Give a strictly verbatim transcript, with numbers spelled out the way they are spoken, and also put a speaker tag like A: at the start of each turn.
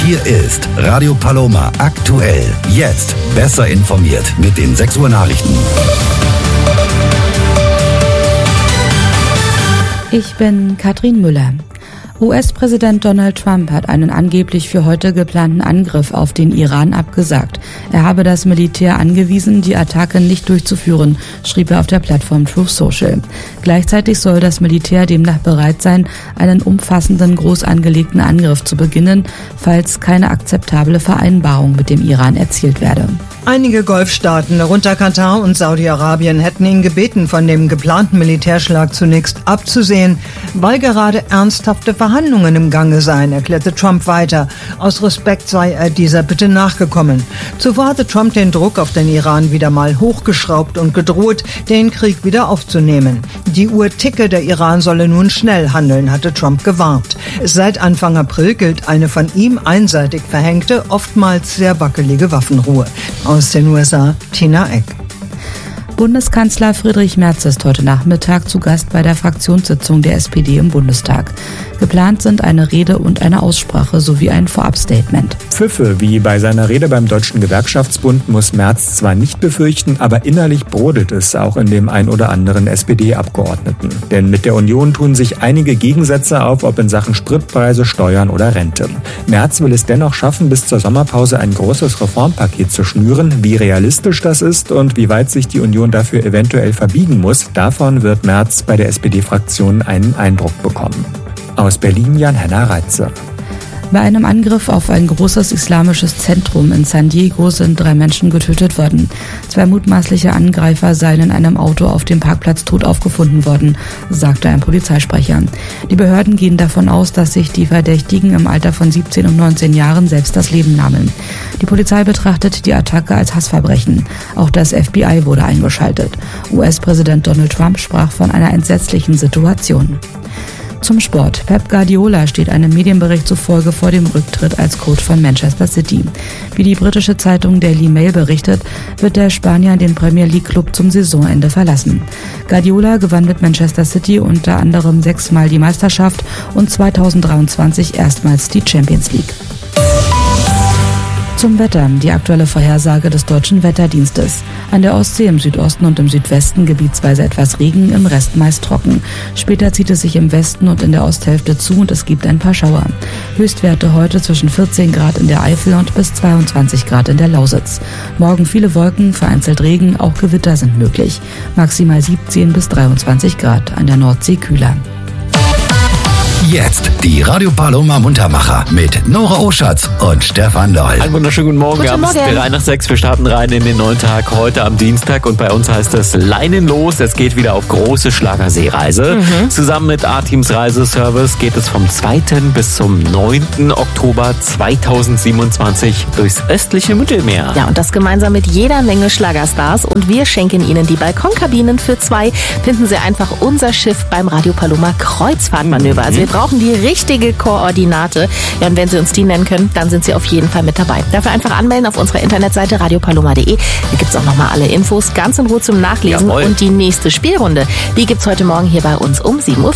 A: Hier ist Radio Paloma aktuell. Jetzt besser informiert mit den sechs Uhr Nachrichten.
B: Ich bin Katrin Müller. U S-Präsident Donald Trump hat einen angeblich für heute geplanten Angriff auf den Iran abgesagt. Er habe das Militär angewiesen, die Attacke nicht durchzuführen, schrieb er auf der Plattform Truth Social. Gleichzeitig soll das Militär demnach bereit sein, einen umfassenden, groß angelegten Angriff zu beginnen, falls keine akzeptable Vereinbarung mit dem Iran erzielt werde.
C: Einige Golfstaaten, darunter Katar und Saudi-Arabien, hätten ihn gebeten, von dem geplanten Militärschlag zunächst abzusehen, weil gerade ernsthafte Verhandlungen im Gange seien, erklärte Trump weiter. Aus Respekt sei er dieser Bitte nachgekommen. Zuvor hatte Trump den Druck auf den Iran wieder mal hochgeschraubt und gedroht, den Krieg wieder aufzunehmen. Die Uhr ticke, der Iran solle nun schnell handeln, hatte Trump gewarnt. Seit Anfang April gilt eine von ihm einseitig verhängte, oftmals sehr wackelige Waffenruhe. Aus den U S A, Tina Eck.
B: Bundeskanzler Friedrich Merz ist heute Nachmittag zu Gast bei der Fraktionssitzung der S P D im Bundestag. Geplant sind eine Rede und eine Aussprache sowie ein Vorabstatement.
D: Pfiffe, wie bei seiner Rede beim Deutschen Gewerkschaftsbund, muss Merz zwar nicht befürchten, aber innerlich brodelt es auch in dem ein oder anderen S P D-Abgeordneten. Denn mit der Union tun sich einige Gegensätze auf, ob in Sachen Spritpreise, Steuern oder Rente. Merz will es dennoch schaffen, bis zur Sommerpause ein großes Reformpaket zu schnüren. Wie realistisch das ist und wie weit sich die Union dafür eventuell verbiegen muss, davon wird Merz bei der S P D-Fraktion einen Eindruck bekommen. Aus Berlin Jan-Henna Reitze.
B: Bei einem Angriff auf ein großes islamisches Zentrum in San Diego sind drei Menschen getötet worden. Zwei mutmaßliche Angreifer seien in einem Auto auf dem Parkplatz tot aufgefunden worden, sagte ein Polizeisprecher. Die Behörden gehen davon aus, dass sich die Verdächtigen im Alter von siebzehn und neunzehn Jahren selbst das Leben nahmen. Die Polizei betrachtet die Attacke als Hassverbrechen. Auch das F B I wurde eingeschaltet. U S-Präsident Donald Trump sprach von einer entsetzlichen Situation. Zum Sport. Pep Guardiola steht einem Medienbericht zufolge vor dem Rücktritt als Coach von Manchester City. Wie die britische Zeitung Daily Mail berichtet, wird der Spanier den Premier League Club zum Saisonende verlassen. Guardiola gewann mit Manchester City unter anderem sechsmal die Meisterschaft und zweitausenddreiundzwanzig erstmals die Champions League. Zum Wetter, die aktuelle Vorhersage des Deutschen Wetterdienstes. An der Ostsee im Südosten und im Südwesten gebietsweise etwas Regen, im Rest meist trocken. Später zieht es sich im Westen und in der Osthälfte zu und es gibt ein paar Schauer. Höchstwerte heute zwischen vierzehn Grad in der Eifel und bis zweiundzwanzig Grad in der Lausitz. Morgen viele Wolken, vereinzelt Regen, auch Gewitter sind möglich. Maximal siebzehn bis dreiundzwanzig Grad, an der Nordsee kühler.
A: Jetzt die Radio Paloma Muntermacher mit Nora Oschatz und Stefan Doll.
E: Einen wunderschönen guten Morgen.
B: Guten
E: Wir haben es drei nach sechs. Wir starten rein in den neuen Tag heute am Dienstag und bei uns heißt es Leinen los. Es geht wieder auf große Schlagerseereise. Mhm. Zusammen mit A-Teams Reiseservice geht es vom zweiten bis zum neunten Oktober zweitausendsiebenundzwanzig durchs östliche Mittelmeer.
F: Ja, und das gemeinsam mit jeder Menge Schlagerstars. Und wir schenken Ihnen die Balkonkabinen für zwei. Finden Sie einfach unser Schiff beim Radio Paloma Kreuzfahrtmanöver. Also wir brauchen die richtige Koordinate. Ja, und wenn Sie uns die nennen können, dann sind Sie auf jeden Fall mit dabei. Dafür einfach anmelden auf unserer Internetseite radio paloma punkt de. Da gibt es auch nochmal alle Infos ganz in Ruhe zum Nachlesen.
E: Jawohl.
F: Und die nächste Spielrunde, die gibt es heute Morgen hier bei uns um sieben Uhr.